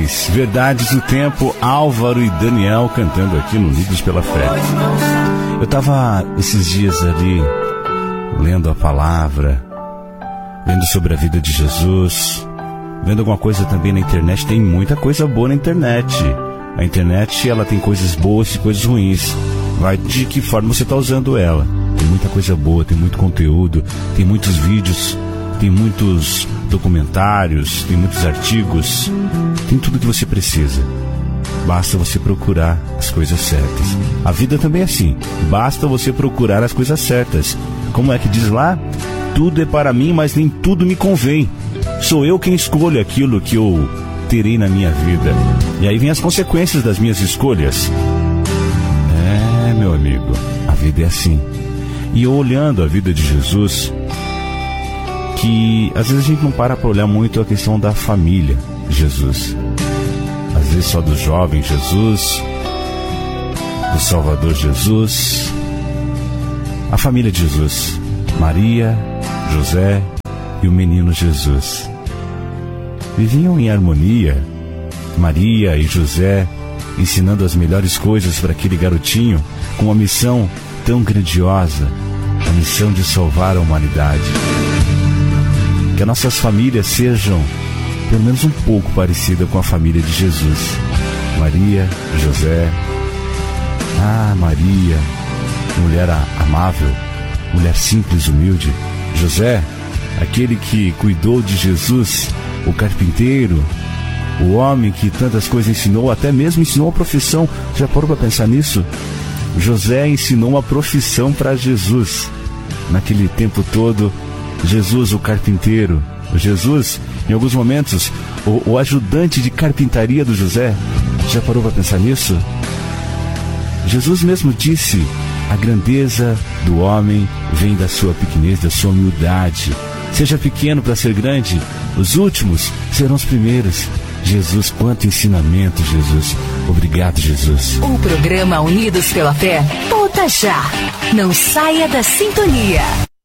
mais Verdades do Tempo, Álvaro e Daniel cantando aqui no Unidos pela Fé. Eu estava esses dias ali lendo a palavra, lendo sobre a vida de Jesus, vendo alguma coisa também na internet. Tem muita coisa boa na internet. A internet, ela tem coisas boas e coisas ruins. Vai de que forma você está usando ela. Tem muita coisa boa, tem muito conteúdo, tem muitos vídeos, tem muitos documentários, tem muitos artigos, tem tudo que você precisa. Basta você procurar as coisas certas. A vida também é assim. Basta você procurar as coisas certas. Como é que diz lá? Tudo é para mim, mas nem tudo me convém. Sou eu quem escolho aquilo que eu terei na minha vida. E aí vem as consequências das minhas escolhas. Meu amigo, a vida é assim. E eu olhando a vida de Jesus, que às vezes a gente não para olhar muito a questão da família de Jesus. Às vezes só do jovem Jesus, do Salvador Jesus. A família de Jesus, Maria, José e o menino Jesus, viviam em harmonia. Maria e José ensinando as melhores coisas para aquele garotinho, com uma missão tão grandiosa, a missão de salvar a humanidade. Que as nossas famílias sejam pelo menos um pouco parecidas com a família de Jesus. Maria, José. Maria, mulher amável, mulher simples, humilde. José, aquele que cuidou de Jesus, o carpinteiro, o homem que tantas coisas ensinou, até mesmo ensinou a profissão. Já parou para pensar nisso? José ensinou uma profissão para Jesus. Naquele tempo todo, Jesus, o carpinteiro. Jesus, em alguns momentos, o ajudante de carpintaria do José. Já parou para pensar nisso? Jesus mesmo disse: a grandeza do homem vem da sua pequenez, da sua humildade. Seja pequeno para ser grande, os últimos serão os primeiros. Jesus, quanto ensinamento, Jesus. Obrigado, Jesus. O programa Unidos pela Fé volta já. Não saia da sintonia.